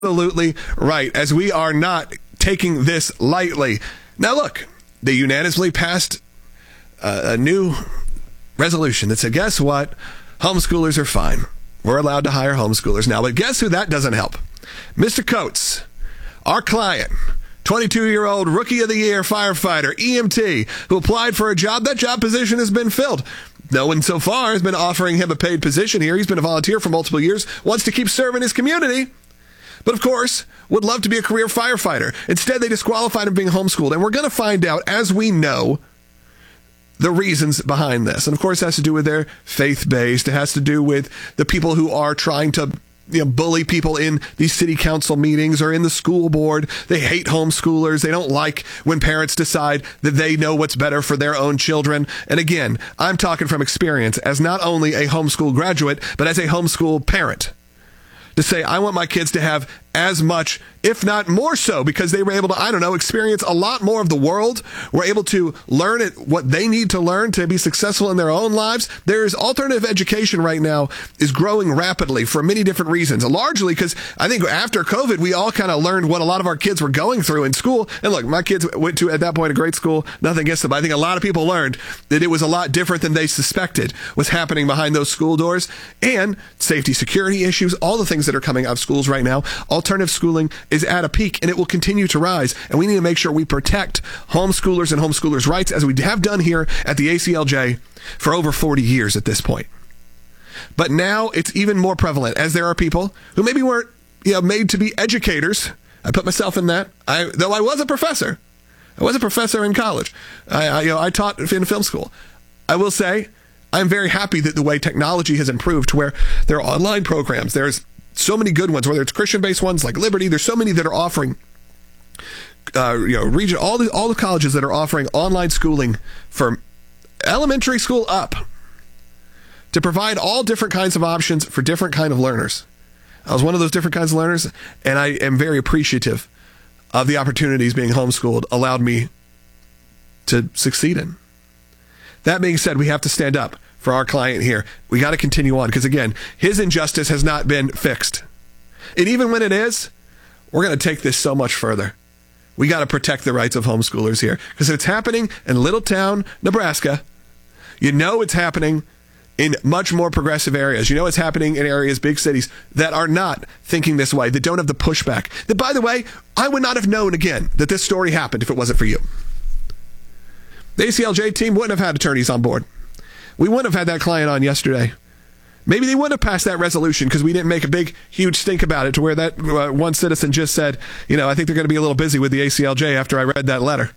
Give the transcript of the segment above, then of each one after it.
Absolutely right, as we are not taking this lightly. Now look, they unanimously passed a new resolution that said, guess what? Homeschoolers are fine. We're allowed to hire homeschoolers now. But guess who that doesn't help? Mr. Coates, our client, 22-year-old Rookie of the Year firefighter, EMT, who applied for a job. That job position has been filled. No one so far has been offering him a paid position here. He's been a volunteer for multiple years, wants to keep serving his community, but of course, would love to be a career firefighter. Instead, they disqualified him being homeschooled. And we're going to find out, as we know, the reasons behind this. And of course, it has to do with their faith-based. It has to do with the people who are trying to bully people in these city council meetings or in the school board. They hate homeschoolers. They don't like when parents decide that they know what's better for their own children. And again, I'm talking from experience as not only a homeschool graduate, but as a homeschool parent. To say, I want my kids to have as much, if not more so, because they were able to, experience a lot more of the world. Were able to learn what they need to learn to be successful in their own lives. There's alternative education right now is growing rapidly for many different reasons. Largely because I think after COVID, we all kind of learned what a lot of our kids were going through in school. And look, my kids went to, at that point, a great school. Nothing against them. But I think a lot of people learned that it was a lot different than they suspected was happening behind those school doors. And safety, security issues, all the things that are coming out of schools right now. Alternative schooling is at a peak, and it will continue to rise. And we need to make sure we protect homeschoolers and homeschoolers' rights, as we have done here at the ACLJ for over 40 years at this point. But now it's even more prevalent, as there are people who maybe weren't made to be educators. I put myself in that. Though I was a professor. I was a professor in college. I taught in film school. I will say I'm very happy that the way technology has improved to where there are online programs. There's so many good ones, whether it's Christian-based ones like Liberty. There's so many that are offering, region, all the colleges that are offering online schooling from elementary school up to provide all different kinds of options for different kind of learners. I was one of those different kinds of learners, and I am very appreciative of the opportunities being homeschooled allowed me to succeed in. That being said, we have to stand up for our client here. We got to continue on because, again, his injustice has not been fixed. And even when it is, we're going to take this so much further. We got to protect the rights of homeschoolers here because it's happening in Littletown, Nebraska. It's happening in much more progressive areas. It's happening in areas, big cities, that are not thinking this way, that don't have the pushback. That, by the way, I would not have known, again, that this story happened if it wasn't for you. The ACLJ team wouldn't have had attorneys on board. We wouldn't have had that client on yesterday. Maybe they wouldn't have passed that resolution because we didn't make a big, huge stink about it to where that one citizen just said, I think they're going to be a little busy with the ACLJ after I read that letter.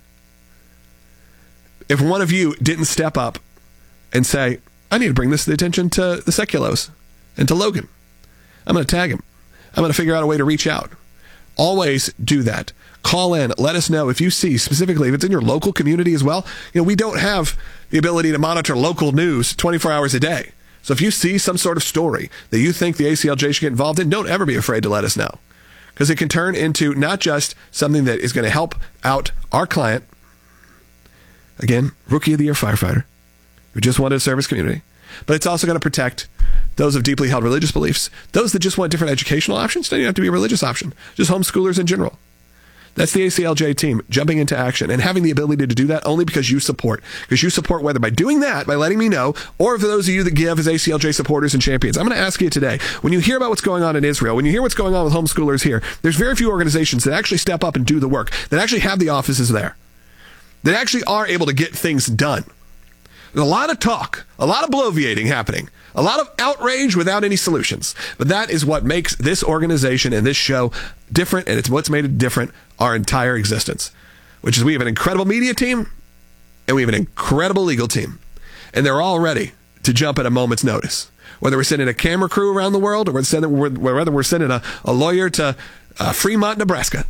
If one of you didn't step up and say, I need to bring this to the attention to the Seculos and to Logan, I'm going to tag him. I'm going to figure out a way to reach out. Always do that. Call in. Let us know if you see, specifically, if it's in your local community as well. We don't have the ability to monitor local news 24 hours a day. So if you see some sort of story that you think the ACLJ should get involved in, don't ever be afraid to let us know. Because it can turn into not just something that is going to help out our client, again, Rookie of the Year firefighter, who just wanted to serve his community, but it's also going to protect those of deeply held religious beliefs, those that just want different educational options. Doesn't even have to be a religious option, just homeschoolers in general. That's the ACLJ team jumping into action and having the ability to do that only because you support. Because you support whether by doing that, by letting me know, or for those of you that give as ACLJ supporters and champions. I'm going to ask you today, when you hear about what's going on in Israel, when you hear what's going on with homeschoolers here, there's very few organizations that actually step up and do the work, that actually have the offices there, that actually are able to get things done. There's a lot of talk, a lot of bloviating happening, a lot of outrage without any solutions. But that is what makes this organization and this show different, and it's what's made it different our entire existence, which is we have an incredible media team and we have an incredible legal team. And they're all ready to jump at a moment's notice. Whether we're sending a camera crew around the world or whether we're sending a lawyer to Fremont, Nebraska.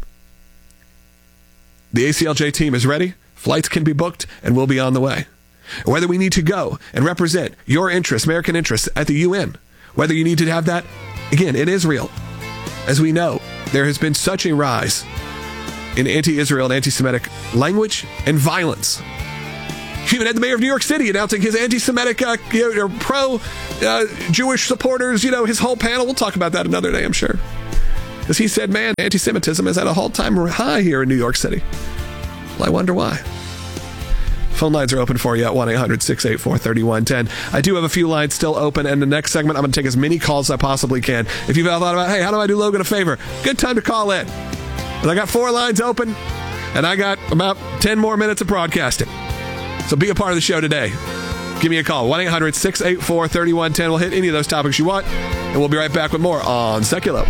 The ACLJ team is ready. Flights can be booked and we'll be on the way. Whether we need to go and represent your interests, American interests, at the UN, whether you need to have that, again, in Israel. As we know, there has been such a rise in anti-Israel and anti-Semitic language and violence. You even had the mayor of New York City announcing his anti-Semitic, pro-Jewish supporters, his whole panel. We'll talk about that another day, I'm sure. Because he said, man, anti-Semitism is at an all-time high here in New York City. Well, I wonder why. Phone lines are open for you at 1-800-684-3110. I do have a few lines still open, and the next segment, I'm going to take as many calls as I possibly can. If you've thought about, hey, how do I do Logan a favor? Good time to call in. But I got 4 lines open, and I got about 10 more minutes of broadcasting. So be a part of the show today. Give me a call, 1-800-684-3110. We'll hit any of those topics you want, and we'll be right back with more on Seculo.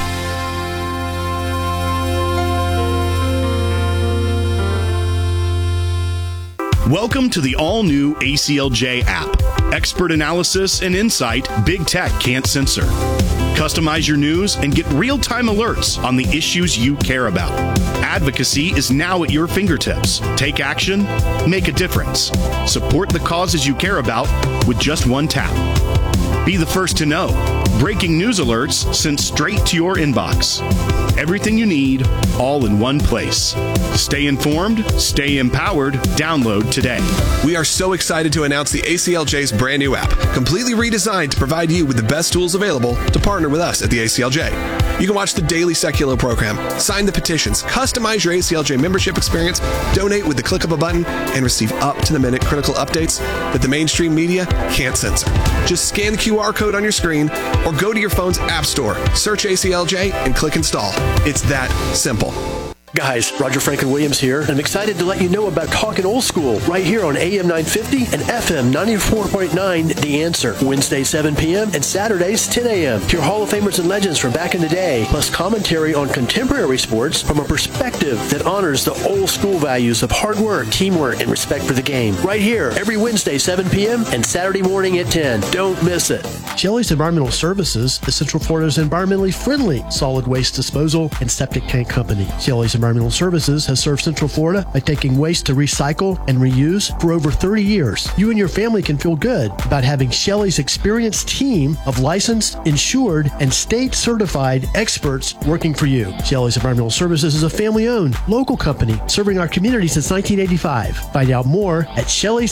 Welcome to the all-new ACLJ app. Expert analysis and insight big tech can't censor. Customize your news and get real-time alerts on the issues you care about. Advocacy is now at your fingertips. Take action, make a difference. Support the causes you care about with just one tap. Be the first to know. Breaking news alerts sent straight to your inbox. Everything you need, all in one place. Stay informed, stay empowered. Download today. We are so excited to announce the ACLJ's brand new app, completely redesigned to provide you with the best tools available to partner with us at the ACLJ. You can watch the daily Seculo program, sign the petitions, customize your ACLJ membership experience, donate with the click of a button, and receive up-to-the-minute critical updates that the mainstream media can't censor. Just scan the QR code on your screen or go to your phone's app store, search ACLJ, and click install. It's that simple. Guys, Roger Franklin-Williams here, and I'm excited to let you know about Talkin' Old School right here on AM 950 and FM 94.9 The Answer. Wednesdays 7 p.m. and Saturdays 10 a.m. Hear Hall of Famers and legends from back in the day, plus commentary on contemporary sports from a perspective that honors the old school values of hard work, teamwork, and respect for the game. Right here, every Wednesday 7 p.m. and Saturday morning at 10. Don't miss it. Shelley's Environmental Services is Central Florida's environmentally friendly solid waste disposal and septic tank company. Shelley's Environmental Services has served Central Florida by taking waste to recycle and reuse for over 30 years. You and your family can feel good about having Shelley's experienced team of licensed, insured, and state-certified experts working for you. Shelley's Environmental Services is a family-owned, local company serving our community since 1985. Find out more at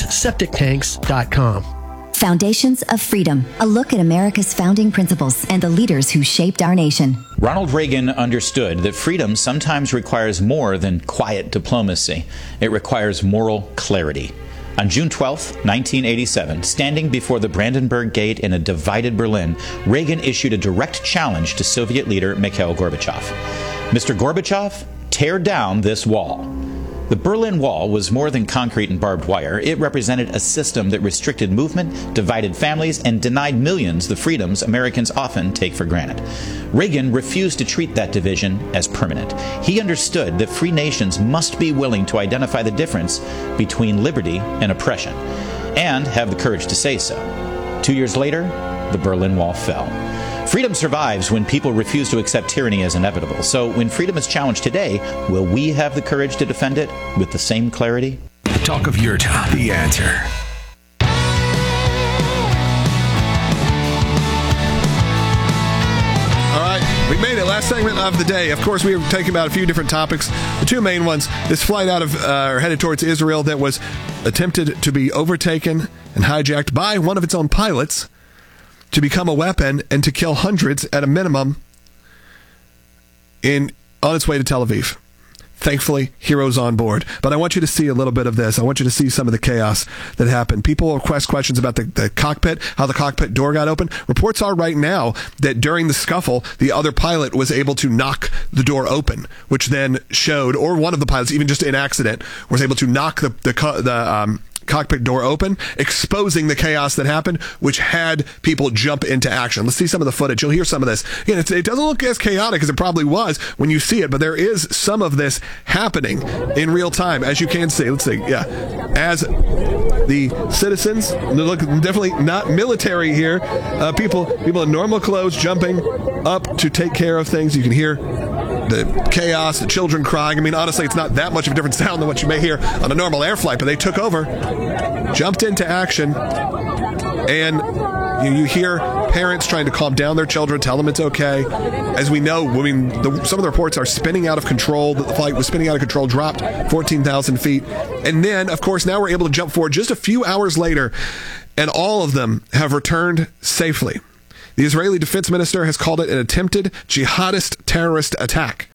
Shelley'sSepticTanks.com. Foundations of Freedom, a look at America's founding principles and the leaders who shaped our nation. Ronald Reagan understood that freedom sometimes requires more than quiet diplomacy. It requires moral clarity. On June 12, 1987, standing before the Brandenburg Gate in a divided Berlin, Reagan issued a direct challenge to Soviet leader Mikhail Gorbachev. Mr. Gorbachev, tear down this wall. The Berlin Wall was more than concrete and barbed wire. It represented a system that restricted movement, divided families, and denied millions the freedoms Americans often take for granted. Reagan refused to treat that division as permanent. He understood that free nations must be willing to identify the difference between liberty and oppression, and have the courage to say so. 2 years later, the Berlin Wall fell. Freedom survives when people refuse to accept tyranny as inevitable. So when freedom is challenged today, will we have the courage to defend it with the same clarity? Talk of your town. The Answer. All right, we made it. Last segment of the day. Of course, we were talking about a few different topics. The two main ones, this flight out of or headed towards Israel that was attempted to be overtaken and hijacked by one of its own pilots to become a weapon and to kill hundreds at a minimum on its way to Tel Aviv. Thankfully, heroes on board. But I want you to see a little bit of this. I want you to see some of the chaos that happened. People request questions about the cockpit, how the cockpit door got open. Reports are right now that during the scuffle, the other pilot was able to knock the door open, which then showed, or one of the pilots, even just in accident, was able to knock the cockpit door open, exposing the chaos that happened, which had people jump into action. Let's see some of the footage. You'll hear some of this. Again, it doesn't look as chaotic as it probably was when you see it, but there is some of this happening in real time, as you can see. Let's see. Yeah. As the citizens, look, definitely not military here, people in normal clothes jumping up to take care of things. You can hear the chaos, the children crying. I mean, honestly, it's not that much of a different sound than what you may hear on a normal air flight, but they took over, jumped into action, and you hear parents trying to calm down their children, tell them it's okay. As we know, I mean, some of the reports are spinning out of control. The flight was spinning out of control, dropped 14,000 feet. And then, of course, now we're able to jump forward just a few hours later, and all of them have returned safely. The Israeli defense minister has called it an attempted jihadist terrorist attack.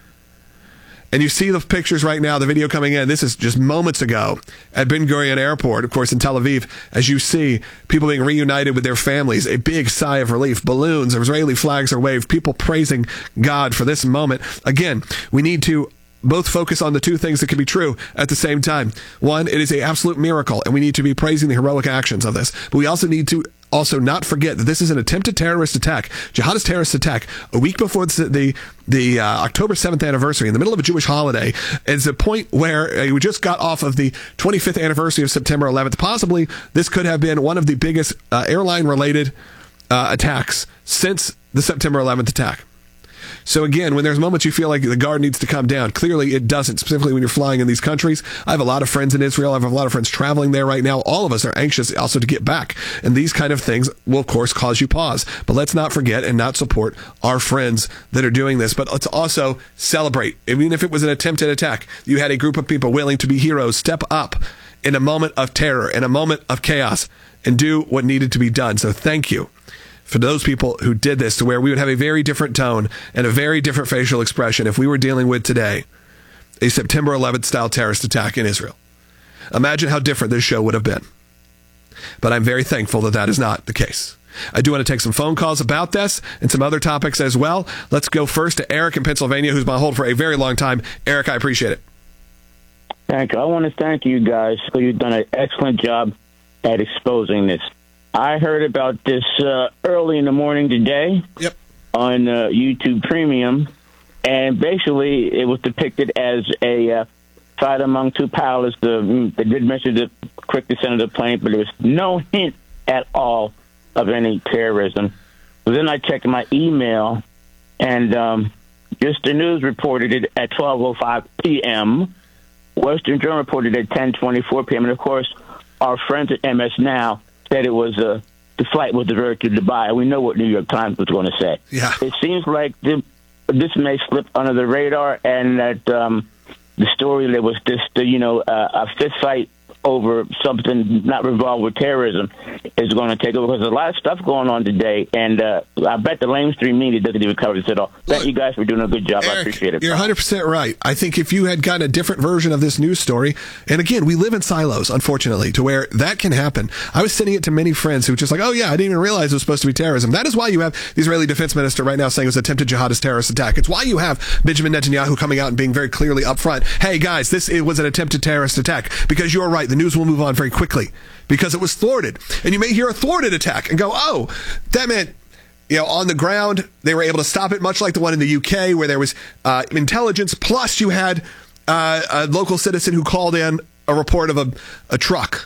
And you see the pictures right now, the video coming in. This is just moments ago at Ben Gurion Airport, of course, in Tel Aviv. As you see people being reunited with their families, a big sigh of relief. Balloons, Israeli flags are waved. People praising God for this moment. Again, we need to both focus on the two things that can be true at the same time. One, it is an absolute miracle, and we need to be praising the heroic actions of this. But we also need to not forget that this is an attempted terrorist attack, jihadist terrorist attack, a week before the October 7th anniversary, in the middle of a Jewish holiday. It's a point where we just got off of the 25th anniversary of September 11th. Possibly this could have been one of the biggest airline-related attacks since the September 11th attack. So again, when there's moments you feel like the guard needs to come down, clearly it doesn't, specifically when you're flying in these countries. I have a lot of friends in Israel. I have a lot of friends traveling there right now. All of us are anxious also to get back. And these kind of things will, of course, cause you pause. But let's not forget and not support our friends that are doing this. But let's also celebrate. Even if it was an attempted attack, you had a group of people willing to be heroes, step up in a moment of terror, in a moment of chaos, and do what needed to be done. So thank you for those people who did this, to where we would have a very different tone and a very different facial expression if we were dealing with today a September 11th style terrorist attack in Israel. Imagine how different this show would have been. But I'm very thankful that that is not the case. I do want to take some phone calls about this and some other topics as well. Let's go first to Eric in Pennsylvania, who's been on hold for a very long time. Eric, I appreciate it. Thank you. I want to thank you guys because you've done an excellent job at exposing this. I heard about this early in the morning today on YouTube Premium, and basically it was depicted as a fight among two pilots. They did mention the quick descent of the plane, but there was no hint at all of any terrorism. So then I checked my email, and just the news reported it at 12:05 p.m. Western Journal reported it at 10:24 p.m. And, of course, our friends at MS Now said it was the flight was diverted to Dubai. We know what New York Times was going to say. Yeah. It seems like this may slip under the radar, and that the story that was just a fist fight over something not involved with terrorism is going to take over, because there's a lot of stuff going on today, and I bet the mainstream media doesn't even cover this at all. Thank you guys for doing a good job. Eric, I appreciate it. You're 100% right. I think if you had gotten a different version of this news story, and again, we live in silos, unfortunately, to where that can happen. I was sending it to many friends who were just like, oh yeah, I didn't even realize it was supposed to be terrorism. That is why you have the Israeli defense minister right now saying it was an attempted jihadist terrorist attack. It's why you have Benjamin Netanyahu coming out and being very clearly upfront, hey guys, it was an attempted terrorist attack, because you're right, the news will move on very quickly because it was thwarted. And you may hear a thwarted attack and go, oh, that meant, on the ground, they were able to stop it, much like the one in the UK where there was intelligence, plus you had a local citizen who called in a report of a truck.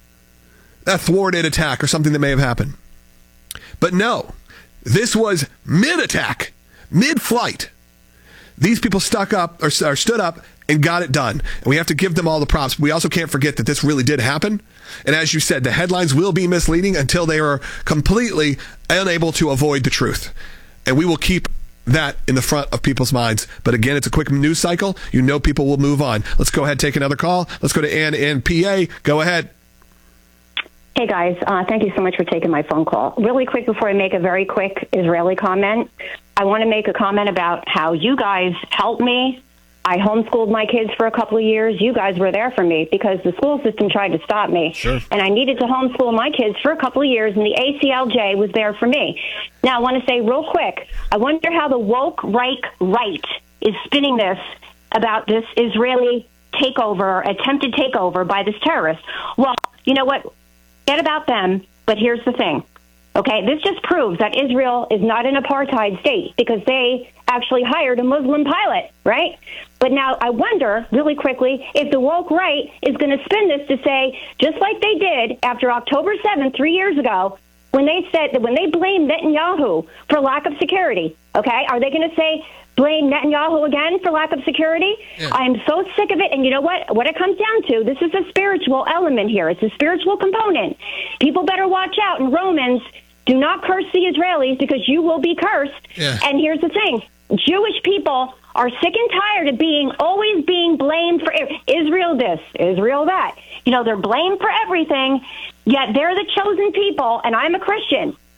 A thwarted attack or something that may have happened. But no, this was mid-attack, mid-flight. These people stood up and got it done. And we have to give them all the props. We also can't forget that this really did happen. And as you said, the headlines will be misleading until they are completely unable to avoid the truth. And we will keep that in the front of people's minds. But again, it's a quick news cycle. People will move on. Let's go ahead and take another call. Let's go to Ann in PA. Go ahead. Hey, guys. Thank you so much for taking my phone call. Really quick, before I make a very quick Israeli comment, I want to make a comment about how you guys helped me. I homeschooled my kids for a couple of years. You guys were there for me because the school system tried to stop me. Sure. And I needed to homeschool my kids for a couple of years, and the ACLJ was there for me. Now, I want to say real quick, I wonder how the woke right is spinning this about this Israeli takeover, attempted takeover by this terrorist. Well, you know what? Forget about them, but here's the thing. Okay, this just proves that Israel is not an apartheid state because they actually hired a Muslim pilot, right? But now I wonder, really quickly, if the woke right is going to spin this to say, just like they did after October 7th, 3 years ago, when they said that when they blamed Netanyahu for lack of security, okay, are they going to say blame Netanyahu again for lack of security? Yeah. I'm so sick of it. And you know what? What it comes down to, this is a spiritual element here. It's a spiritual component. People better watch out. In Romans, do not curse the Israelis because you will be cursed. Yeah. And here's the thing. Jewish people are sick and tired of always being blamed for Israel this, Israel that. They're blamed for everything, yet they're the chosen people, and I'm a Christian.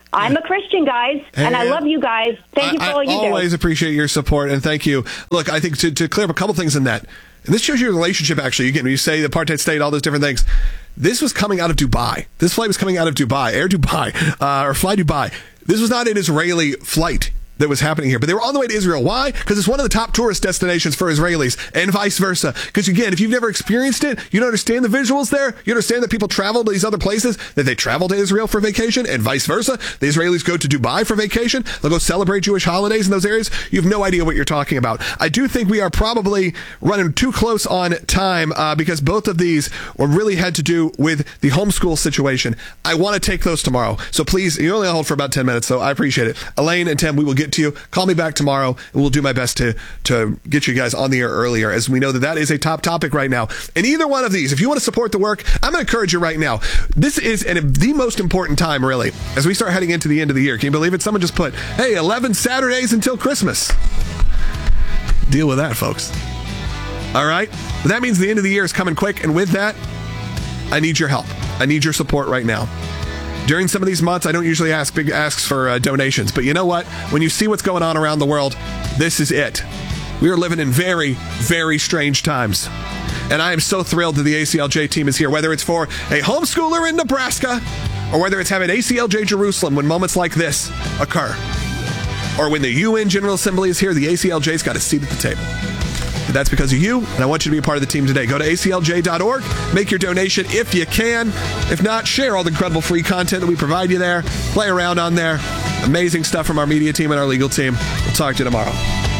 I'm a Christian, guys, and I love you guys. Thank you for all you do. I always appreciate your support, and thank you. Look, I think to clear up a couple things in that, and this shows your relationship, actually. Again, when you say the apartheid state, all those different things. This was coming out of Dubai. This flight was coming out of Dubai, Air Dubai, or Fly Dubai. This was not an Israeli flight that was happening here, but they were on the way to Israel. Why? Because it's one of the top tourist destinations for Israelis, and vice versa. Because again, if you've never experienced it, you don't understand the visuals there. You understand that people travel to these other places, that they travel to Israel for vacation, and vice versa. The Israelis go to Dubai for vacation. They'll go celebrate Jewish holidays in those areas. You have no idea what you're talking about. I do think we are probably running too close on time because both of these really had to do with the homeschool situation. I want to take those tomorrow. So please, you only hold for about 10 minutes, so I appreciate it. Elaine and Tim, we will get to you. Call me back tomorrow, and we'll do my best to get you guys on the air earlier, as we know that is a top topic right now. And either one of these, if you want to support the work, I'm going to encourage you right now. This is the most important time, really, as we start heading into the end of the year. Can you believe it? Someone just put, hey, 11 Saturdays until Christmas. Deal with that, folks. All right? But that means the end of the year is coming quick, and with that, I need your help. I need your support right now. During some of these months, I don't usually ask big asks for donations, but you know what? When you see what's going on around the world, this is it. We are living in very, very strange times. And I am so thrilled that the ACLJ team is here, whether it's for a homeschooler in Nebraska or whether it's having ACLJ Jerusalem when moments like this occur. Or when the UN General Assembly is here, the ACLJ's got a seat at the table. But that's because of you, and I want you to be a part of the team today. Go to aclj.org, make your donation if you can. If not, share all the incredible free content that we provide you there. Play around on there. Amazing stuff from our media team and our legal team. We'll talk to you tomorrow.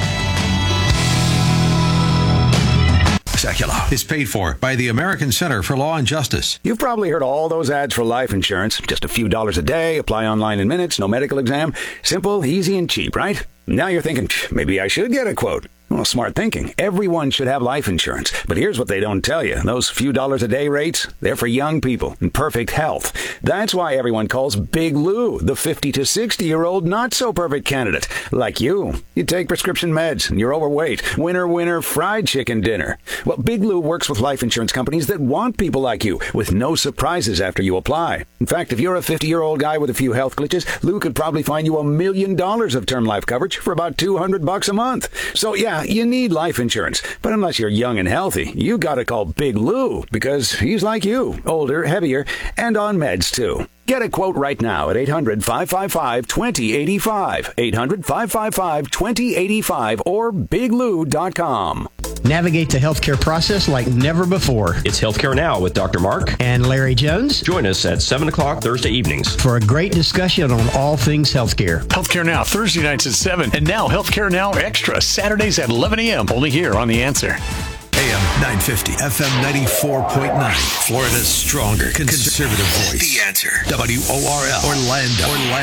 Secular is paid for by the American Center for Law and Justice. You've probably heard all those ads for life insurance. Just a few dollars a day, apply online in minutes, no medical exam. Simple, easy, and cheap, right? Now you're thinking, maybe I should get a quote. Well, smart thinking. Everyone should have life insurance. But here's what they don't tell you. Those few dollars a day rates, they're for young people in perfect health. That's why everyone calls Big Lou the 50 to 60-year-old not-so-perfect candidate. Like you. You take prescription meds and you're overweight. Winner, fried chicken dinner. Well, Big Lou works with life insurance companies that want people like you with no surprises after you apply. In fact, if you're a 50-year-old guy with a few health glitches, Lou could probably find you $1 million of term life coverage for about $200 a month. So, yeah, you need life insurance, but unless you're young and healthy, you gotta call Big Lou, because he's like you, older, heavier, and on meds too. Get a quote right now at 800-555-2085, 800-555-2085, or biglou.com. Navigate the healthcare process like never before. It's Healthcare Now with Dr. Mark and Larry Jones. Join us at 7 o'clock Thursday evenings for a great discussion on all things healthcare. Healthcare Now, Thursday nights at 7. And now Healthcare Now Extra, Saturdays at 11 a.m. Only here on The Answer. AM 950, FM 94.9. Florida's stronger conservative voice. The Answer. WORL. Orlando.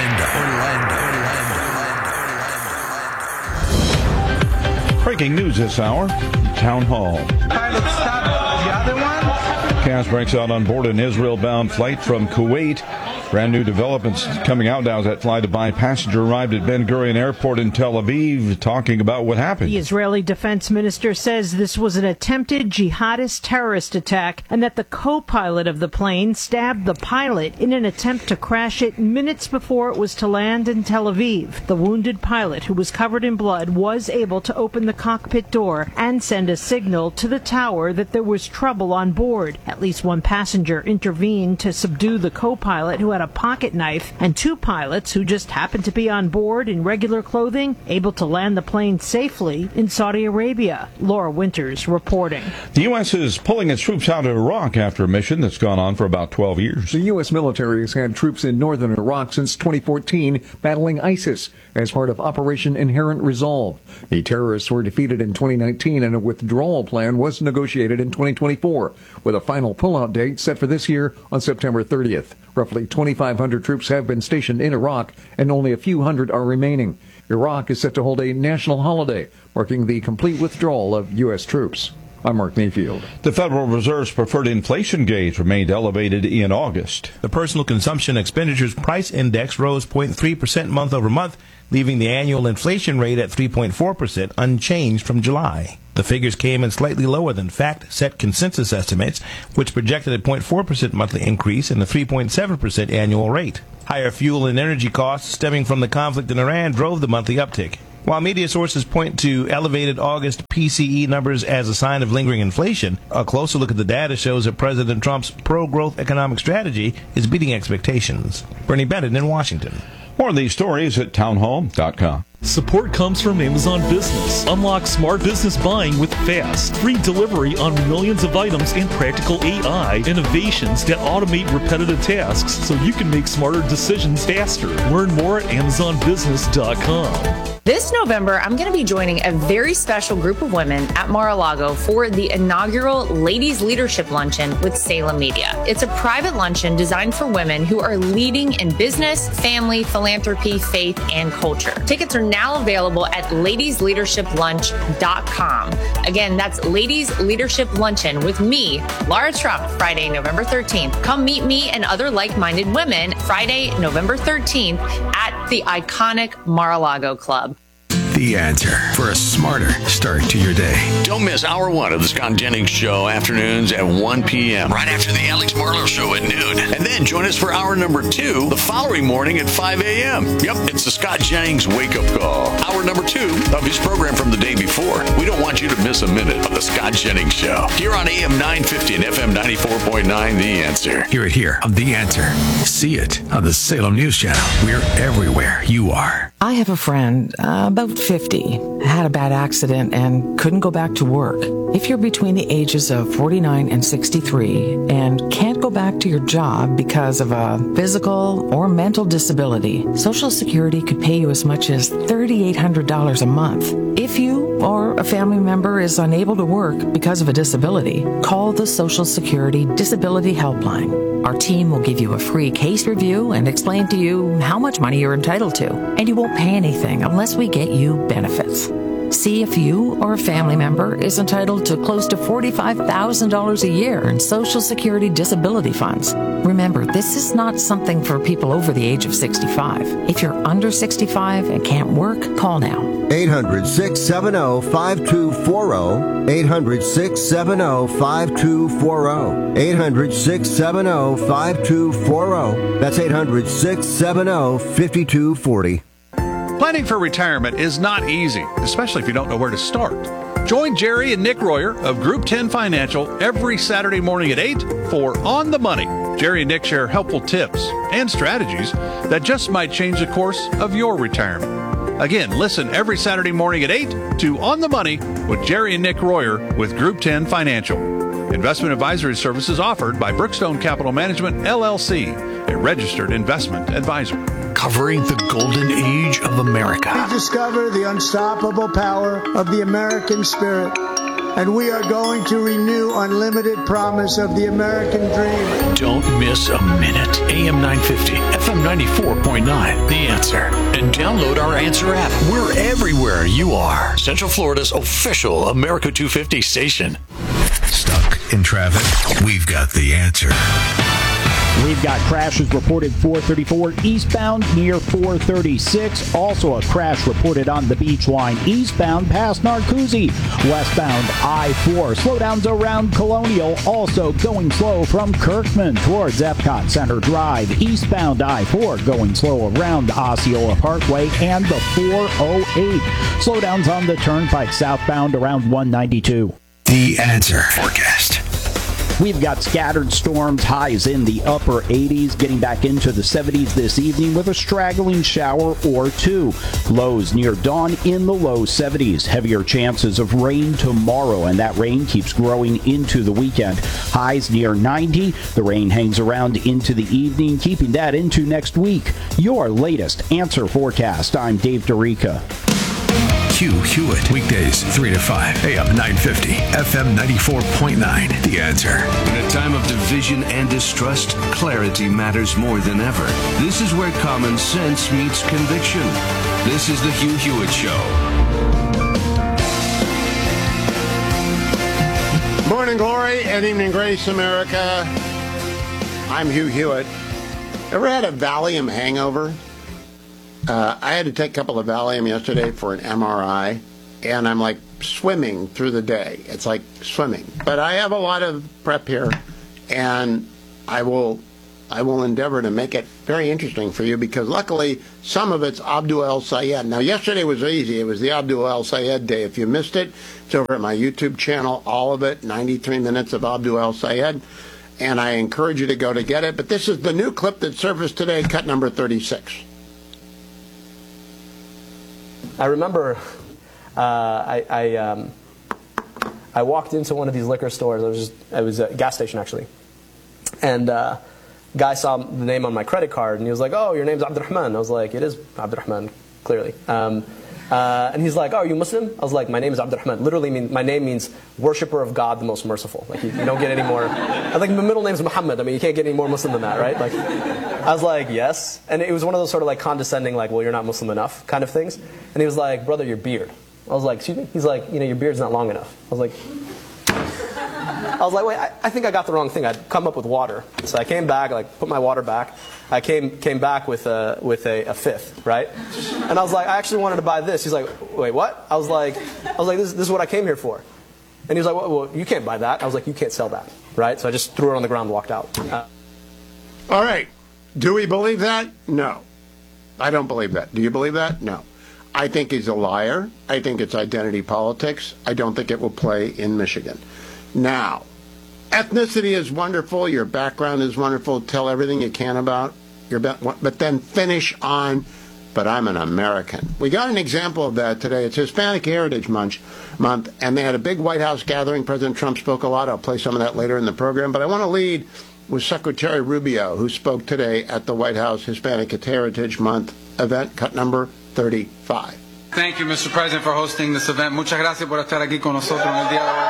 Breaking news this hour. Town Hall. Pilot stopped the other one. Chaos breaks out on board an Israel-bound flight from Kuwait. Brand new developments coming out now as that Fly Dubai passenger arrived at Ben Gurion Airport in Tel Aviv, talking about what happened. The Israeli defense minister says this was an attempted jihadist terrorist attack and that the co-pilot of the plane stabbed the pilot in an attempt to crash it minutes before it was to land in Tel Aviv. The wounded pilot, who was covered in blood, was able to open the cockpit door and send a signal to the tower that there was trouble on board. At least one passenger intervened to subdue the co-pilot, who had a pocket knife, and two pilots who just happened to be on board in regular clothing, able to land the plane safely in Saudi Arabia. Laura Winters reporting. The U.S. is pulling its troops out of Iraq after a mission that's gone on for about 12 years. The U.S. military has had troops in northern Iraq since 2014 battling ISIS as part of Operation Inherent Resolve. The terrorists were defeated in 2019 and a withdrawal plan was negotiated in 2024, with a final pullout date set for this year on September 30th. Roughly 2,500 troops have been stationed in Iraq, and only a few hundred are remaining. Iraq is set to hold a national holiday, marking the complete withdrawal of U.S. troops. I'm Mark Mayfield. The Federal Reserve's preferred inflation gauge remained elevated in August. The Personal Consumption Expenditures Price Index rose 0.3% month over month, leaving the annual inflation rate at 3.4%, unchanged from July. The figures came in slightly lower than FactSet consensus estimates, which projected a 0.4% monthly increase and a 3.7% annual rate. Higher fuel and energy costs stemming from the conflict in Iran drove the monthly uptick. While media sources point to elevated August PCE numbers as a sign of lingering inflation, a closer look at the data shows that President Trump's pro-growth economic strategy is beating expectations. Bernie Bennett in Washington. More of these stories at townhall.com. Support comes from Amazon Business. Unlock smart business buying with fast, free delivery on millions of items and practical AI innovations that automate repetitive tasks so you can make smarter decisions faster. Learn more at AmazonBusiness.com. This November, I'm going to be joining a very special group of women at Mar-a-Lago for the inaugural Ladies Leadership Luncheon with Salem Media. It's a private luncheon designed for women who are leading in business, family, philanthropy, faith, and culture. Tickets are now available at ladiesleadershiplunch.com. Again, that's Ladies Leadership Luncheon with me, Laura Trump, Friday, November 13th. Come meet me and other like-minded women Friday, November 13th at the iconic Mar-a-Lago Club. The Answer for a smarter start to your day. Don't miss Hour 1 of the Scott Jennings Show, afternoons at 1 p.m. right after the Alex Marlowe Show at noon. And then join us for Hour number 2 the following morning at 5 a.m. Yep, it's the Scott Jennings Wake Up Call. Hour number 2 of his program from the day before. We don't want you to miss a minute of the Scott Jennings Show. Here on AM 950 and FM 94.9, The Answer. Hear it here on The Answer. See it on the Salem News Channel. We're everywhere you are. I have a friend, about 50, had a bad accident and couldn't go back to work. If you're between the ages of 49 and 63 and can't go back to your job because of a physical or mental disability, Social Security could pay you as much as $3,800 a month. If you or a family member is unable to work because of a disability, call the Social Security Disability Helpline. Our team will give you a free case review and explain to you how much money you're entitled to. And you won't pay anything unless we get you benefits. See if you or a family member is entitled to close to $45,000 a year in Social Security disability funds. Remember, this is not something for people over the age of 65. If you're under 65 and can't work, call now. 800-670-5240. 800-670-5240. 800-670-5240. That's 800-670-5240. Planning for retirement is not easy, especially if you don't know where to start. Join Jerry and Nick Royer of Group 10 Financial every Saturday morning at 8 for On the Money. Jerry and Nick share helpful tips and strategies that just might change the course of your retirement. Again, listen every Saturday morning at 8 to On the Money with Jerry and Nick Royer with Group 10 Financial. Investment advisory services offered by Brookstone Capital Management, LLC, a registered investment advisor. Covering the golden age of America. We discover the unstoppable power of the American spirit, and we are going to renew unlimited promise of the American dream. Don't miss a minute. AM 950, FM 94.9, The Answer. And download our Answer app. We're everywhere you are. Central Florida's official America 250 station. Stuck in traffic? We've got the answer. We've got crashes reported 434 eastbound near 436. Also a crash reported on the beach line eastbound past Narcoozy. Westbound I-4. Slowdowns around Colonial. Also going slow from Kirkman towards Epcot Center Drive. Eastbound I-4 going slow around Osceola Parkway and the 408. Slowdowns on the Turnpike southbound around 192. The Answer forecast. We've got scattered storms, highs in the upper 80s, getting back into the 70s this evening with a straggling shower or two. Lows near dawn in the low 70s. Heavier chances of rain tomorrow, and that rain keeps growing into the weekend. Highs near 90. The rain hangs around into the evening, keeping that into next week. Your latest Answer forecast. I'm Dave Dorica. Hugh Hewitt, weekdays 3 to 5, AM 950, FM 94.9, The Answer. In a time of division and distrust, clarity matters more than ever. This is where common sense meets conviction. This is the Hugh Hewitt Show. Morning glory and evening grace, America. I'm Hugh Hewitt. Ever had a Valium hangover? I had to take a couple of Valium yesterday for an MRI, and I'm like swimming through the day. It's like swimming. But I have a lot of prep here, and I will I will endeavor to make it very interesting for you because luckily some of it's Abdul El Sayed. Now, yesterday was easy. It was the Abdul El Sayed day. If you missed it, it's over at my YouTube channel, all of it, 93 minutes of Abdul El Sayed. And I encourage you to go to get it. But this is the new clip that surfaced today, cut number 36. I remember I walked into one of these liquor stores. It was a gas station, actually. And guy saw the name on my credit card, and he was like, "Oh, your name's Abdurrahman." I was like, "It is Abdurrahman, clearly." And he's like, "Oh, are you Muslim?" I was like, "My name is Abdurrahman." Literally, my name means worshiper of God, the most merciful. Like, you don't get any more. I think my middle name's Muhammad. I mean, you can't get any more Muslim than that, right? Like, I was like, "Yes." And it was one of those sort of like condescending, like, "Well, you're not Muslim enough," kind of things. And he was like, "Brother, your beard." I was like, "Excuse me?" He's like, "Your beard's not long enough." I was like, wait, I think I got the wrong thing. I'd come up with water. So I came back, like, put my water back. I came back with a fifth, right? And I was like, I actually wanted to buy this. He's like, wait, what? I was like, this is what I came here for. And he was like, well, you can't buy that. I was like, you can't sell that, right? So I just threw it on the ground and walked out. All right. Do we believe that? No. I don't believe that. Do you believe that? No. I think he's a liar. I think it's identity politics. I don't think it will play in Michigan. Now, ethnicity is wonderful. Your background is wonderful. Tell everything you can about but then finish on, but I'm an American. We got an example of that today. It's Hispanic Heritage Month, and they had a big White House gathering. President Trump spoke a lot. I'll play some of that later in the program. But I want to lead with Secretary Rubio, who spoke today at the White House Hispanic Heritage Month event, cut number 35. Thank you, Mr. President, for hosting this event. Muchas gracias por estar aquí con nosotros en el día de hoy.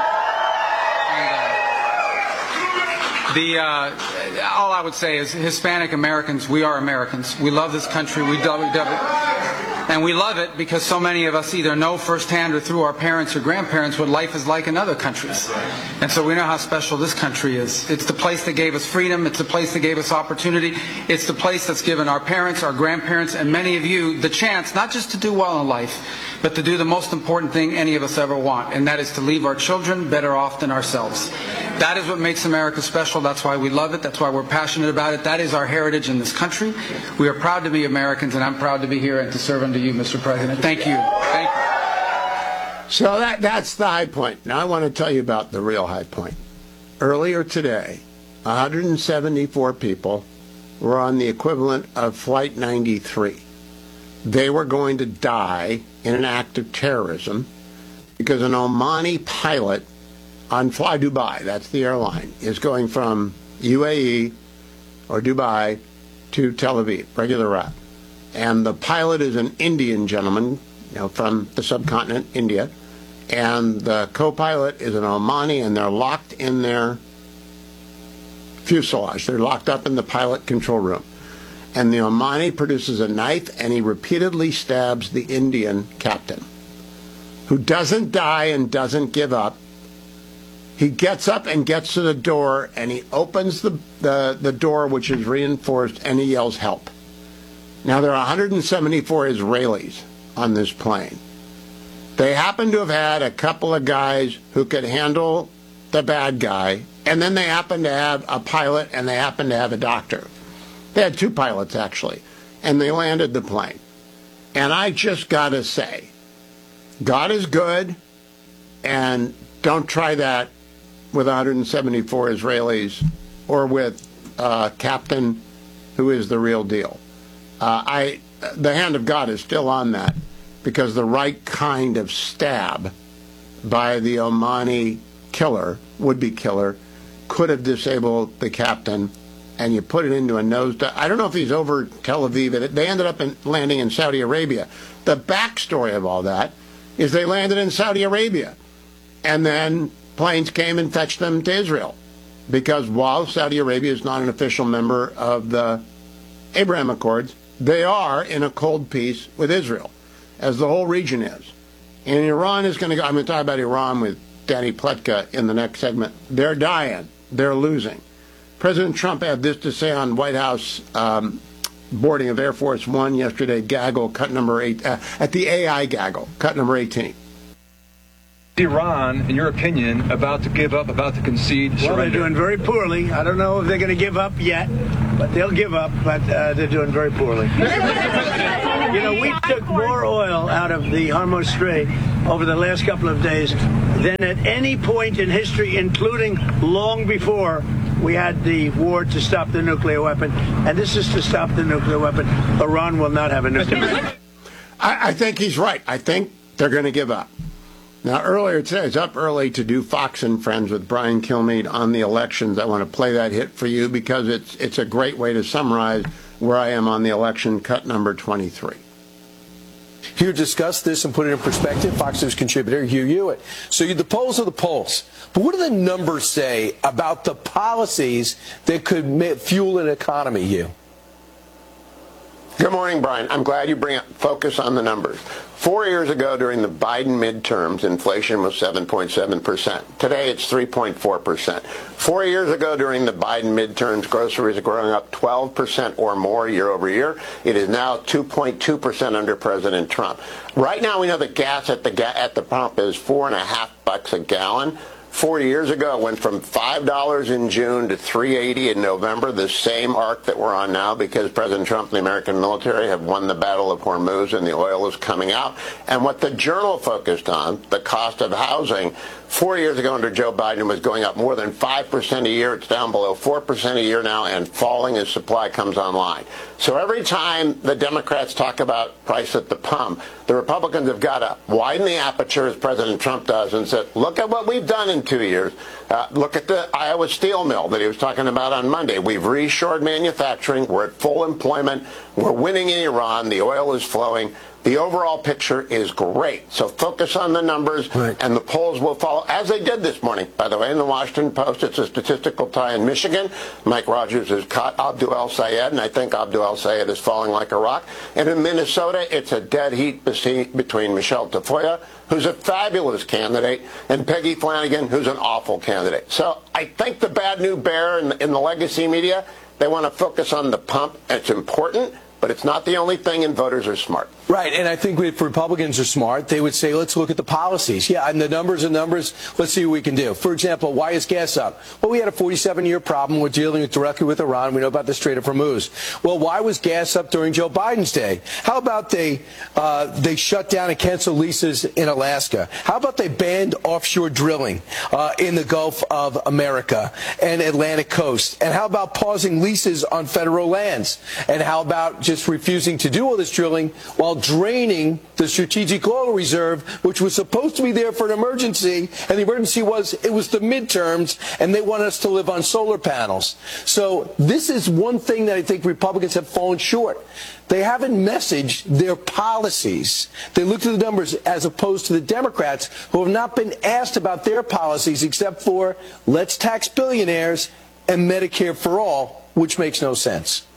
All I would say is Hispanic Americans, we are Americans. We love this country. We love it. And we love it because so many of us either know firsthand or through our parents or grandparents what life is like in other countries. And so we know how special this country is. It's the place that gave us freedom. It's the place that gave us opportunity. It's the place that's given our parents, our grandparents, and many of you the chance not just to do well in life, but to do the most important thing any of us ever want, and that is to leave our children better off than ourselves. That is what makes America special. That's why we love it. That's why we're passionate about it. That is our heritage in this country. We are proud to be Americans, and I'm proud to be here and to serve under you, Mr. President. Thank you. Thank you. So that's the high point. Now I want to tell you about the real high point. Earlier today, 174 people were on the equivalent of Flight 93. They were going to die in an act of terrorism because an Omani pilot on Fly Dubai, that's the airline, is going from UAE or Dubai to Tel Aviv, regular route. And the pilot is an Indian gentleman, from the subcontinent, India, and the co-pilot is an Omani, and they're locked in their fuselage. They're locked up in the pilot control room. And the Omani produces a knife, and he repeatedly stabs the Indian captain, who doesn't die and doesn't give up. He gets up and gets to the door, and he opens the door, which is reinforced, and he yells, "Help." Now, there are 174 Israelis on this plane. They happen to have had a couple of guys who could handle the bad guy, and then they happen to have a pilot, and they happen to have a doctor. They had two pilots, actually, and they landed the plane. And I just got to say, God is good, and don't try that with 174 Israelis or with Captain, who is the real deal. The hand of God is still on that, because the right kind of stab by the Omani killer, would-be killer, could have disabled the captain, and you put it into a nosedive. I don't know if he's over Tel Aviv. They ended up landing in Saudi Arabia. The backstory of all that is they landed in Saudi Arabia, and then planes came and fetched them to Israel, because while Saudi Arabia is not an official member of the Abraham Accords, they are in a cold peace with Israel, as the whole region is. And Iran is going to go. I'm going to talk about Iran with Danny Pletka in the next segment. They're dying. They're losing. President Trump had this to say on White House boarding of Air Force One yesterday, gaggle, cut number 8, at the AI gaggle, cut number 18. Iran, in your opinion, about to give up, about to concede? Well, they're doing very poorly. I don't know if they're going to give up yet. but they'll give up, but they're doing very poorly. You know, we took more oil out of the Hormuz Strait over the last couple of days than at any point in history, including long before we had the war to stop the nuclear weapon. And this is to stop the nuclear weapon. Iran will not have a nuclear weapon. I think he's right. I think they're going to give up. Now, earlier today, I was up early to do Fox and Friends with Brian Kilmeade on the elections. I want to play that hit for you because it's a great way to summarize where I am on the election, cut number 23. Here to discuss this and put it in perspective, Fox News contributor Hugh Hewitt. So the polls are the polls. But what do the numbers say about the policies that could fuel an economy, Hugh? Good morning, Brian. I'm glad you bring up focus on the numbers. 4 years ago, during the Biden midterms, inflation was 7.7%. Today, it's 3.4%. 4 years ago, during the Biden midterms, groceries are growing up 12% or more year over year. It is now 2.2% under President Trump. Right now, we know that gas at the pump is $4.50 a gallon. 4 years ago, it went from $5 in June to $3.80 in November, the same arc that we're on now because President Trump and the American military have won the Battle of Hormuz and the oil is coming out. And what the Journal focused on, the cost of housing, 4 years ago under Joe Biden was going up more than 5% a year. It's down below 4% a year now and falling as supply comes online. So every time the Democrats talk about price at the pump, the Republicans have got to widen the aperture, as President Trump does, and said, look at what we've done in 2 years. Look at the Iowa steel mill that he was talking about on Monday. We've reshored manufacturing. We're at full employment. We're winning in Iran. The oil is flowing. The overall picture is great. So focus on the numbers, and the polls will follow, as they did this morning. By the way, in the Washington Post, it's a statistical tie in Michigan. Mike Rogers has caught Abdul El-Sayed, and I think Abdul El-Sayed is falling like a rock. And in Minnesota, it's a dead heat between Michelle Tafoya, who's a fabulous candidate, and Peggy Flanagan, who's an awful candidate. So I think the bad new bear in the legacy media, they want to focus on the pump. It's important, but it's not the only thing, and voters are smart. Right, and I think if Republicans are smart, they would say, let's look at the policies. Yeah, and the numbers are numbers. Let's see what we can do. For example, why is gas up? Well, we had a 47-year problem. We're dealing directly with Iran. We know about the Strait of Hormuz. Well, why was gas up during Joe Biden's day? How about they shut down and canceled leases in Alaska? How about they banned offshore drilling in the Gulf of America and Atlantic coast? And how about pausing leases on federal lands? And how about just refusing to do all this drilling while draining the strategic oil reserve, which was supposed to be there for an emergency, and the emergency was the midterms, and they want us to live on solar panels. So this is one thing that I think Republicans have fallen short. They haven't messaged their policies. They look to the numbers as opposed to the Democrats, who have not been asked about their policies except for let's tax billionaires and Medicare for all, which makes no sense.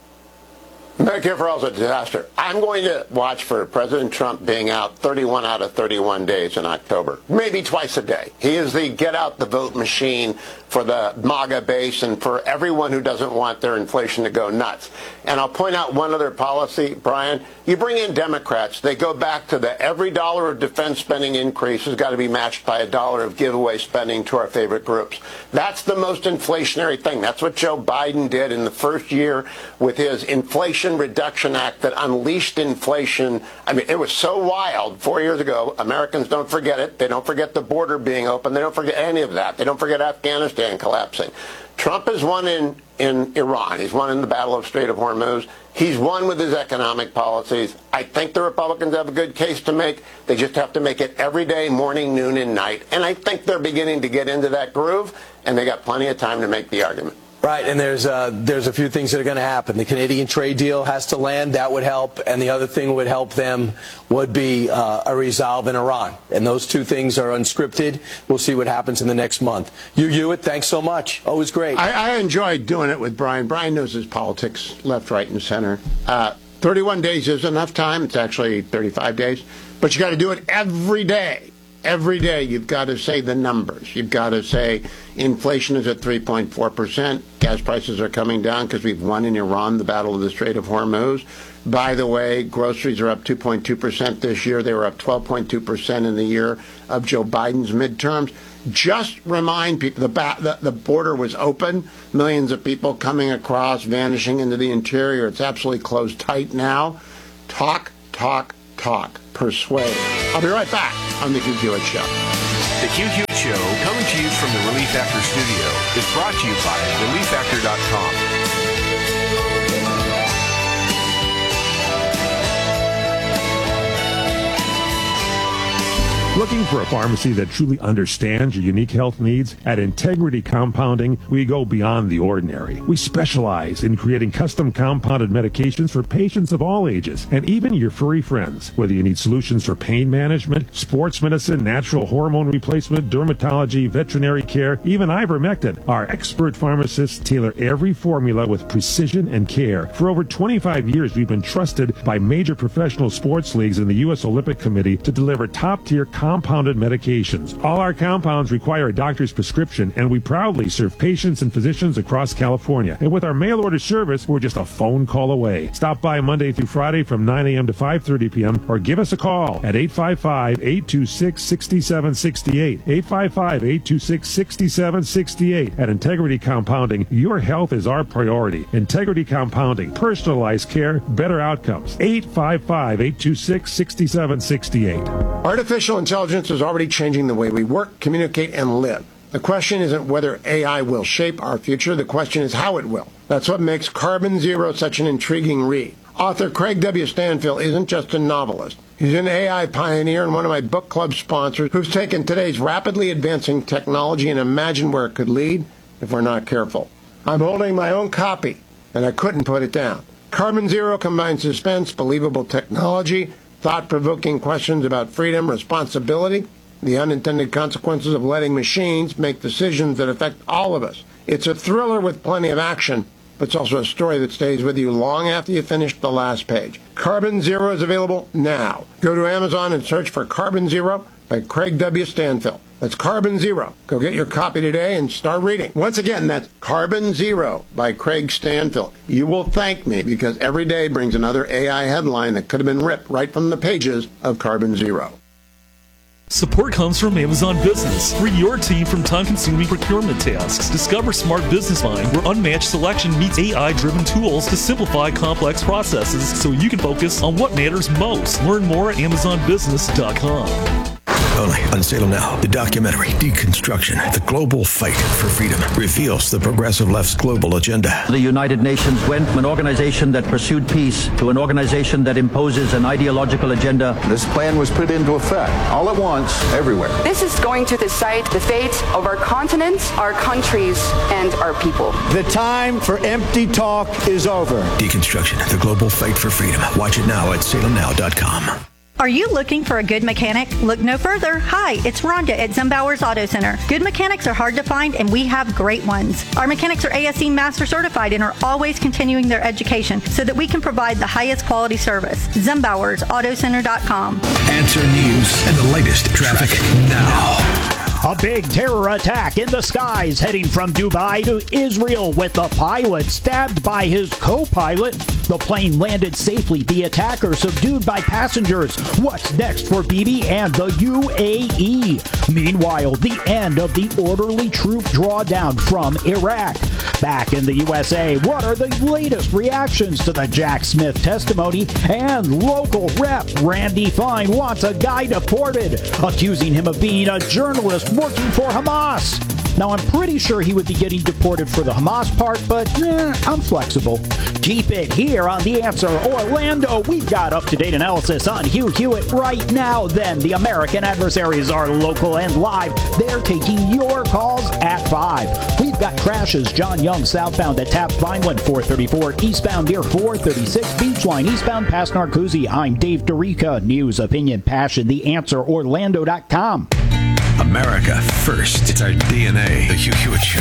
Medicare for all is a disaster. I'm going to watch for President Trump being out 31 out of 31 days in October, maybe twice a day. He is the get out the vote machine for the MAGA base and for everyone who doesn't want their inflation to go nuts. And I'll point out one other policy, Brian. You bring in Democrats, they go back to the every dollar of defense spending increase has got to be matched by a dollar of giveaway spending to our favorite groups. That's the most inflationary thing. That's what Joe Biden did in the first year with his Inflation Reduction Act that unleashed inflation. I mean, it was so wild 4 years ago. Americans don't forget it. They don't forget the border being open. They don't forget any of that. They don't forget Afghanistan collapsing. Trump has won in Iran. He's won in the Battle of Strait of Hormuz. He's won with his economic policies. I think the Republicans have a good case to make. They just have to make it every day, morning, noon, and night. And I think they're beginning to get into that groove, and they got plenty of time to make the argument. Right, and there's a few things that are going to happen. The Canadian trade deal has to land. That would help. And the other thing that would help them would be a resolve in Iran. And those two things are unscripted. We'll see what happens in the next month. Hugh Hewitt, thanks so much. Always great. I enjoy doing it with Brian. Brian knows his politics left, right, and center. 31 days is enough time. It's actually 35 days. But you got to do it every day. Every day you've got to say the numbers. You've got to say inflation is at 3.4%. Gas prices are coming down because we've won in Iran the Battle of the Strait of Hormuz. By the way, groceries are up 2.2% this year. They were up 12.2% in the year of Joe Biden's midterms. Just remind people the border was open. Millions of people coming across, vanishing into the interior. It's absolutely closed tight now. Talk. Persuade. I'll be right back on The Hugh Hewitt Show. The Hugh Hewitt Show, coming to you from the Relief Factor studio, is brought to you by ReliefFactor.com. Looking for a pharmacy that truly understands your unique health needs? At Integrity Compounding, we go beyond the ordinary. We specialize in creating custom compounded medications for patients of all ages, and even your furry friends. Whether you need solutions for pain management, sports medicine, natural hormone replacement, dermatology, veterinary care, even ivermectin, our expert pharmacists tailor every formula with precision and care. For over 25 years, we've been trusted by major professional sports leagues and the U.S. Olympic Committee to deliver top-tier compounded medications. All our compounds require a doctor's prescription, and we proudly serve patients and physicians across California. And with our mail order service, we're just a phone call away. Stop by Monday through Friday from 9 a.m. to 5:30 p.m. or give us a call at 855-826-6768. 855-826-6768. At Integrity Compounding, your health is our priority. Integrity Compounding, personalized care, better outcomes. 855-826-6768. Artificial intelligence is already changing the way we work, communicate, and live. The question isn't whether AI will shape our future. The question is how it will. That's what makes Carbon Zero such an intriguing read. Author Craig W. Stanfield isn't just a novelist. He's an AI pioneer and one of my book club sponsors who's taken today's rapidly advancing technology and imagined where it could lead if we're not careful. I'm holding my own copy, and I couldn't put it down. Carbon Zero combines suspense, believable technology, thought-provoking questions about freedom, responsibility, the unintended consequences of letting machines make decisions that affect all of us. It's a thriller with plenty of action, but it's also a story that stays with you long after you finish the last page. Carbon Zero is available now. Go to Amazon and search for Carbon Zero by Craig W. Stanfield. That's Carbon Zero. Go get your copy today and start reading. Once again, that's Carbon Zero by Craig Stanfield. You will thank me because every day brings another AI headline that could have been ripped right from the pages of Carbon Zero. Support comes from Amazon Business. Free your team from time-consuming procurement tasks. Discover Smart Business Buying, where unmatched selection meets AI-driven tools to simplify complex processes so you can focus on what matters most. Learn more at AmazonBusiness.com. Only on Salem Now, the documentary Deconstruction, the Global Fight for Freedom, reveals the progressive left's global agenda. The United Nations went from an organization that pursued peace to an organization that imposes an ideological agenda. This plan was put into effect all at once, everywhere. This is going to decide the fate of our continent, our countries, and our people. The time for empty talk is over. Deconstruction, the Global Fight for Freedom. Watch it now at salemnow.com. Are you looking for a good mechanic? Look no further. Hi, it's Rhonda at Zembauer's Auto Center. Good mechanics are hard to find, and we have great ones. Our mechanics are ASE Master Certified and are always continuing their education so that we can provide the highest quality service. ZembauersAutoCenter.com. Answer news and the latest traffic now. A big terror attack in the skies heading from Dubai to Israel with the pilot stabbed by his co-pilot. The plane landed safely, the attacker subdued by passengers. What's next for Bibi and the UAE? Meanwhile, the end of the orderly troop drawdown from Iraq. Back in the USA, what are the latest reactions to the Jack Smith testimony? And local rep Randy Fine wants a guy deported, accusing him of being a journalist working for Hamas. Now, I'm pretty sure he would be getting deported for the Hamas part, but I'm flexible. Keep it here on The Answer Orlando. We've got up-to-date analysis on Hugh Hewitt right now. Then the American adversaries are local and live. They're taking your calls at 5. We've got crashes. John Young southbound at Taft Vineland, 434 eastbound near 436 Beachline, eastbound past Narcoozy. I'm Dave Dorica. News, opinion, passion. TheAnswerOrlando.com. America first. It's our DNA. The Hugh Hewitt Show.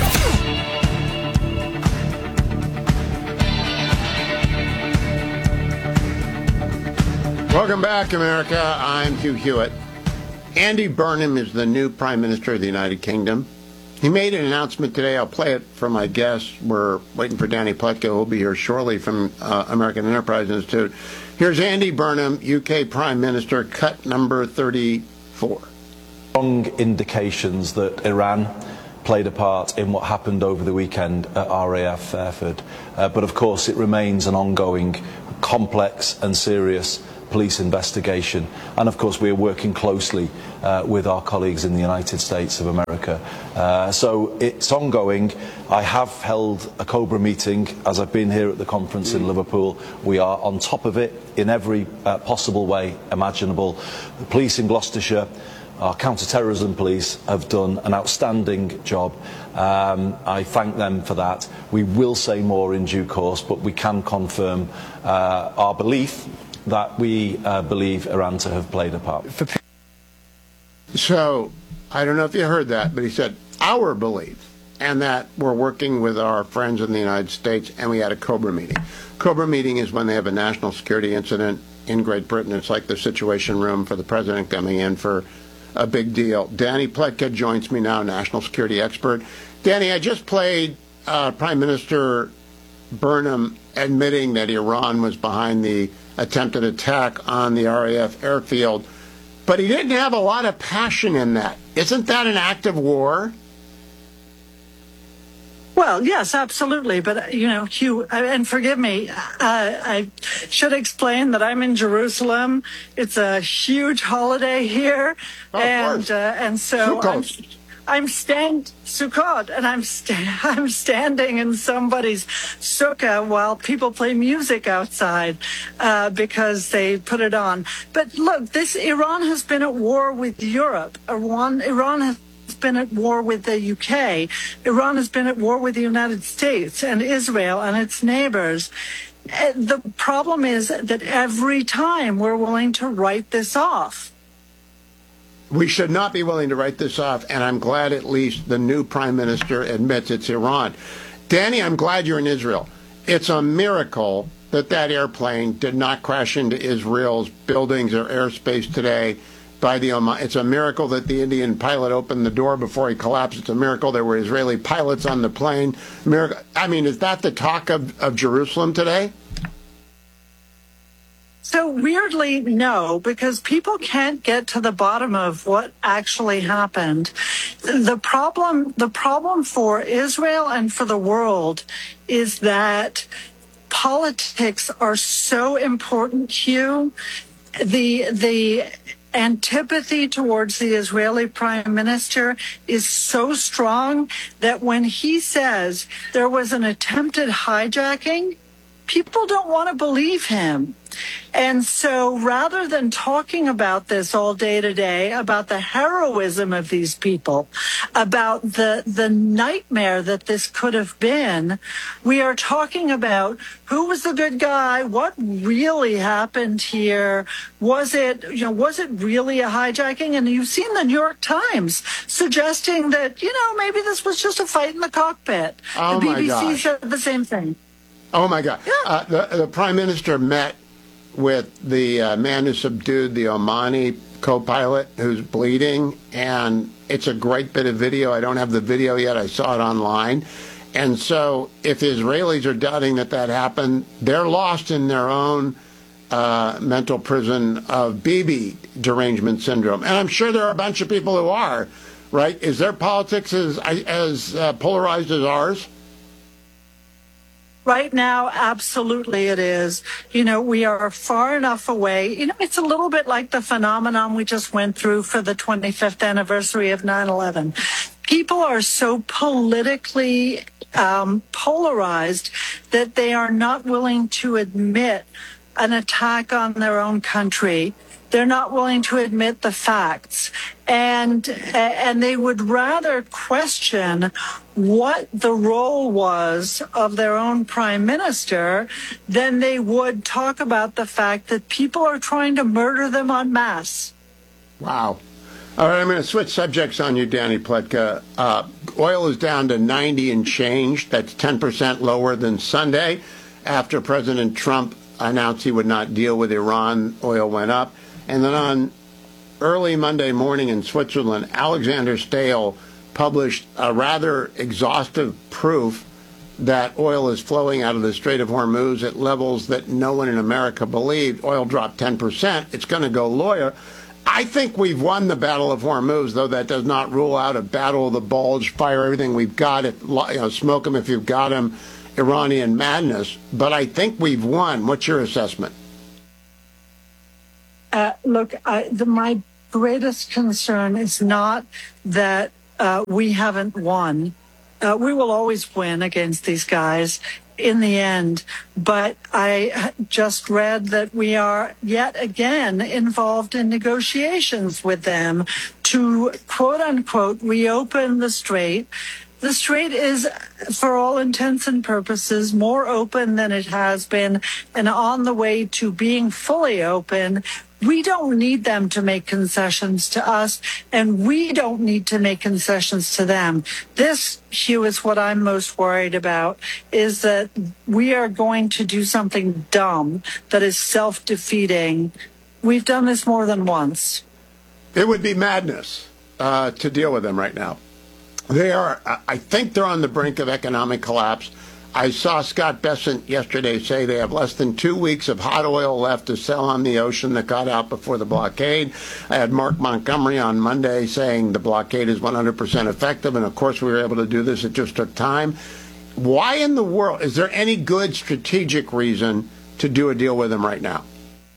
Welcome back, America. I'm Hugh Hewitt. Andy Burnham is the new Prime Minister of the United Kingdom. He made an announcement today. I'll play it for my guests. We're waiting for Danny Pletka, who will be here shortly from American Enterprise Institute. Here's Andy Burnham, UK Prime Minister, cut number 34. Strong indications that Iran played a part in what happened over the weekend at RAF Fairford. But of course it remains an ongoing, complex and serious police investigation. And of course we are working closely with our colleagues in the United States of America. So it's ongoing. I have held a COBRA meeting as I've been here at the conference in Liverpool. We are on top of it in every possible way imaginable. The police in Gloucestershire, our counter-terrorism police, have done an outstanding job. I thank them for that. We will say more in due course, but we can confirm our belief that we believe Iran to have played a part. So, I don't know if you heard that, but he said, our belief, and that we're working with our friends in the United States, and we had a COBRA meeting. COBRA meeting is when they have a national security incident in Great Britain. It's like the Situation Room for the president coming in for a big deal. Danny Pletka joins me now, national security expert. Danny, I just played Prime Minister Burnham admitting that Iran was behind the attempted attack on the RAF airfield, but he didn't have a lot of passion in that. Isn't that an act of war? Well, yes, absolutely. But, you know, Hugh, and forgive me, I should explain that I'm in Jerusalem. It's a huge holiday here. Oh, and so I'm Sukkot, and I'm standing in somebody's sukkah while people play music outside because they put it on. But look, Iran has been at war with Europe. Iran has been at war with the UK. Iran has been at war with the United States and Israel and its neighbors. The problem is that every time we're willing to write this off. We should not be willing to write this off, and I'm glad at least the new Prime Minister admits it's Iran. Danny, I'm glad you're in Israel. It's a miracle that airplane did not crash into Israel's buildings or airspace today. It's a miracle that the Indian pilot opened the door before he collapsed. It's a miracle there were Israeli pilots on the plane. Miracle. I mean, is that the talk of Jerusalem today? So weirdly, no, because people can't get to the bottom of what actually happened. The problem for Israel and for the world is that politics are so important, Hugh. The antipathy towards the Israeli prime minister is so strong that when he says there was an attempted hijacking, people don't want to believe him. And so rather than talking about this all day today, about the heroism of these people, about the nightmare that this could have been, we are talking about who was the good guy, what really happened here, was it really a hijacking? And you've seen the New York Times suggesting that, maybe this was just a fight in the cockpit. Oh, the my BBC gosh. said the same thing. Oh, my God. Yeah. The Prime Minister met with the man who subdued the Omani co-pilot who's bleeding, and it's a great bit of video. I don't have the video yet. I saw it online. And so if Israelis are doubting that happened, they're lost in their own mental prison of Bibi derangement syndrome. And I'm sure there are a bunch of people who are, right? Is their politics as polarized as ours? Right now, absolutely it is. We are far enough away. It's a little bit like the phenomenon we just went through for the 25th anniversary of 9/11. People are so politically polarized that they are not willing to admit an attack on their own country. They're not willing to admit the facts, and they would rather question what the role was of their own prime minister than they would talk about the fact that people are trying to murder them en masse. Wow. All right, I'm going to switch subjects on you, Danny Pletka. Oil is down to 90 and change. That's 10% lower than Sunday. After President Trump announced he would not deal with Iran, oil went up. And then on early Monday morning in Switzerland, Alexander Stahel published a rather exhaustive proof that oil is flowing out of the Strait of Hormuz at levels that no one in America believed. Oil dropped 10%. It's going to go lower. I think we've won the Battle of Hormuz, though that does not rule out a Battle of the Bulge, fire everything we've got, smoke them if you've got them, Iranian madness. But I think we've won. What's your assessment? Look, my greatest concern is not that we haven't won. We will always win against these guys in the end. But I just read that we are yet again involved in negotiations with them to, quote unquote, reopen the strait. The strait is, for all intents and purposes, more open than it has been and on the way to being fully open. We don't need them to make concessions to us, and we don't need to make concessions to them. This, Hugh, is what I'm most worried about, is that we are going to do something dumb that is self-defeating. We've done this more than once. It would be madness to deal with them right now. They are, I think they're on the brink of economic collapse. I saw Scott Bessent yesterday say they have less than 2 weeks of hot oil left to sell on the ocean that got out before the blockade. I had Mark Montgomery on Monday saying the blockade is 100% effective, and of course we were able to do this. It just took time. Why in the world, is there any good strategic reason to do a deal with them right now?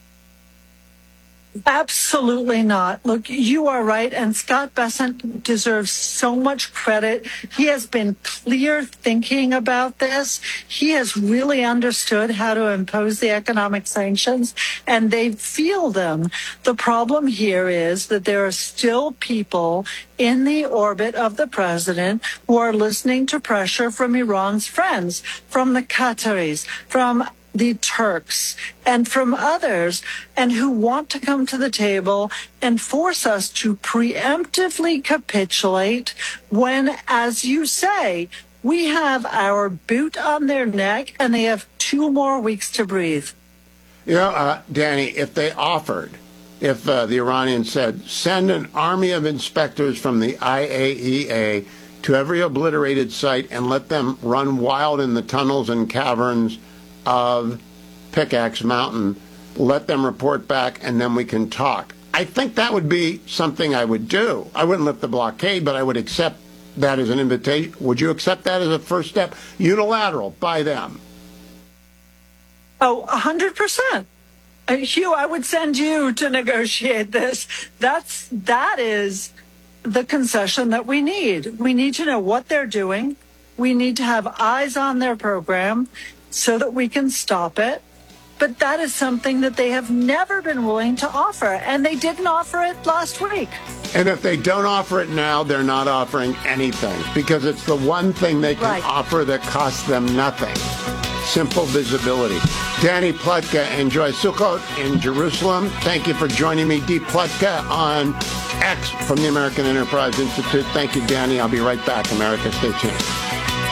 Absolutely not. Look, you are right, and Scott Bessent deserves so much credit. He has been clear thinking about this. He has really understood how to impose the economic sanctions, and they feel them. The problem here is that there are still people in the orbit of the president who are listening to pressure from Iran's friends, from the Qataris, from the Turks, and from others, and who want to come to the table and force us to preemptively capitulate when, as you say, we have our boot on their neck and they have 2 more weeks to breathe. You know, Danny, if they offered, if the Iranians said, send an army of inspectors from the IAEA to every obliterated site and let them run wild in the tunnels and caverns of Pickaxe Mountain, let them report back, and then we can talk. I think that would be something I would do. I wouldn't lift the blockade, but I would accept that as an invitation. Would you accept that as a first step? Unilateral, by them. Oh, 100%. Hugh, I would send you to negotiate this. That is the concession that we need. We need to know what they're doing. We need to have eyes on their program so that we can stop it. But that is something that they have never been willing to offer, and they didn't offer it last week. And if they don't offer it now, they're not offering anything, because it's the one thing they can offer that costs them nothing. Simple visibility. Danny Pletka, enjoy Sukkot in Jerusalem. Thank you for joining me. Dee Pletka on X from the American Enterprise Institute. Thank you, Danny. I'll be right back. America, stay tuned.